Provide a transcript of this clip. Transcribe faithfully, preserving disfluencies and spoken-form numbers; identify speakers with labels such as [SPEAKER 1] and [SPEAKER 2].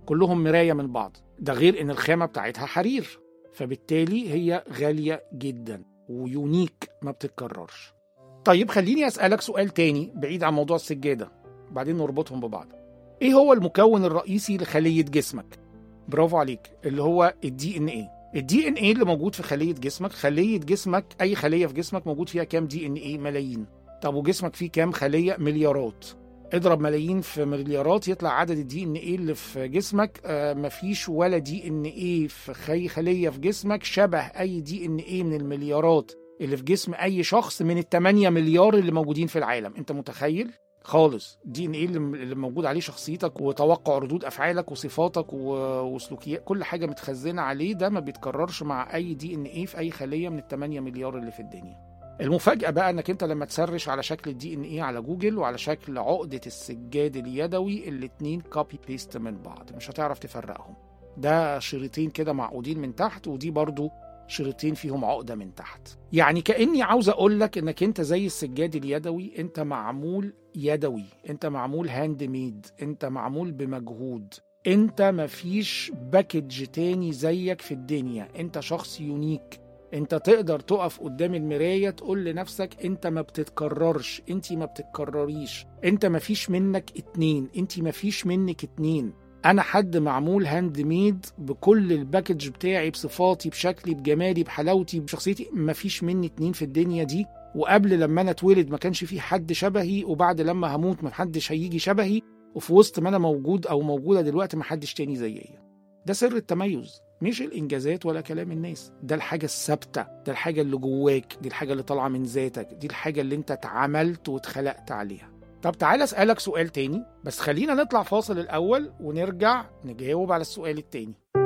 [SPEAKER 1] كلهم مراية من بعض. ده غير ان الخامة بتاعتها حرير، فبالتالي هي غالية جدا ويونيك ما بتتكررش. طيب خليني أسألك سؤال تاني بعيد عن موضوع السجادة، بعدين نربطهم ببعض. ايه هو المكون الرئيسي لخلية جسمك؟ برافو عليك، اللي هو الدي ان ايه. الدي ان ايه اللي موجود في خلية جسمك. خلية جسمك، اي خلية في جسمك موجود فيها كام دي ان ايه؟ ملايين. طب وجسمك فيه كام خلية؟ مليارات. اضرب ملايين في مليارات يطلع عدد الدي ان ايه اللي في جسمك. آه مفيش ولا دي ان ايه في خي خلية في جسمك شبه اي دي ان ايه من المليارات اللي في جسم اي شخص من التمانية مليار اللي موجودين في العالم. انت متخيل؟ خالص. دي ان ايه اللي موجود عليه شخصيتك وتوقع ردود افعالك وصفاتك وسلوكيات، كل حاجه متخزنه عليه، ده ما بيتكررش مع اي دي ان ايه في اي خليه من التمانية مليار اللي في الدنيا. المفاجاه بقى انك انت لما تسرش على شكل الدي ان ايه على جوجل وعلى شكل عقده السجاد اليدوي، الاتنين كوبي بيست من بعض، مش هتعرف تفرقهم. ده شريطين كده معقودين من تحت، ودي برضو شريطين فيهم عقدة من تحت. يعني كأني عاوز أقول لك إنك أنت زي السجاد اليدوي، أنت معمول يدوي، أنت معمول هاند ميد، أنت معمول بمجهود، أنت مفيش باكج تاني زيك في الدنيا، أنت شخص يونيك. أنت تقدر تقف قدام المراية تقول لنفسك أنت ما بتتكررش، أنت ما بتتكرريش، أنت مفيش منك اتنين، أنت مفيش منك اتنين. أنا حد معمول هاند ميد بكل الباكج بتاعي، بصفاتي، بشكلي، بجمالي، بحلاوتي، بشخصيتي، مفيش مني اتنين في الدنيا دي. وقبل لما أنا اتولد ما كانش في حد شبهي، وبعد لما هموت ما حدش هيجي شبهي، وفي وسط ما أنا موجود أو موجودة دلوقتي ما حدش تاني زيي. ده سر التميز، مش الإنجازات ولا كلام الناس، ده الحاجة الثابتة، ده الحاجة اللي جواك، دي الحاجة اللي طالعة من ذاتك، دي الحاجة اللي انت اتعملت واتخلقت عليها. طب تعال أسألك سؤال تاني، بس خلينا نطلع فاصل الأول ونرجع نجاوب على السؤال التاني.